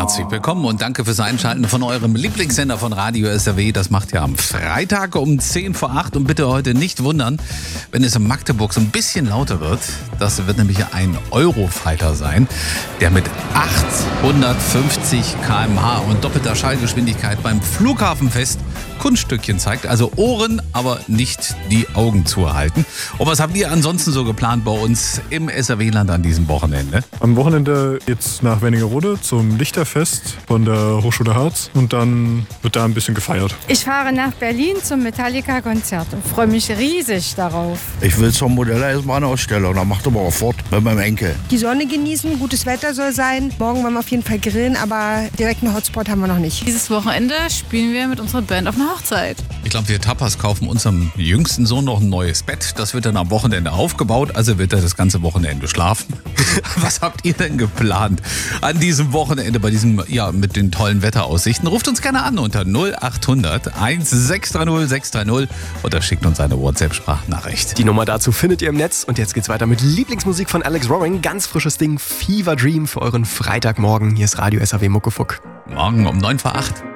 Herzlich willkommen und danke fürs Einschalten von eurem Lieblingssender von Radio SRW. Das macht ihr am Freitag um 10 vor 8. Und bitte heute nicht wundern, wenn es in Magdeburg so ein bisschen lauter wird. Das wird nämlich ein Eurofighter sein, der mit 850 km/h und doppelter Schallgeschwindigkeit beim Flughafenfest Kunststückchen zeigt. Also Ohren, aber nicht die Augen zuhalten. Und was habt ihr ansonsten so geplant bei uns im SRW-Land an diesem Wochenende? Am Wochenende jetzt nach Wernigerode zum Lichterfest von der Hochschule Harz und dann wird da ein bisschen gefeiert. Ich fahre nach Berlin zum Metallica-Konzert und freue mich riesig darauf. Ich will zur Modelleisenbahnausstellung, da macht aber auch fort bei meinem Enkel. Die Sonne genießen, gutes Wetter soll sein. Morgen wollen wir auf jeden Fall grillen, aber direkt einen Hotspot haben wir noch nicht. Dieses Wochenende spielen wir mit unserer Band auf einer Hochzeit. Ich glaube, wir Tapas kaufen unserem jüngsten Sohn noch ein neues Bett. Das wird dann am Wochenende aufgebaut, also wird er das ganze Wochenende schlafen. Was habt ihr denn geplant an diesem Wochenende bei diesem, mit den tollen Wetteraussichten? Ruft uns gerne an unter 0800 1630 630 oder schickt uns eine WhatsApp-Sprachnachricht. Die Nummer dazu findet ihr im Netz und jetzt geht's weiter mit Lieblingsmusik von Alex Roaring. Ganz frisches Ding, Fever Dream für euren Freitagmorgen. Hier ist Radio SRW Muckefuck. Morgen um 9 vor 8.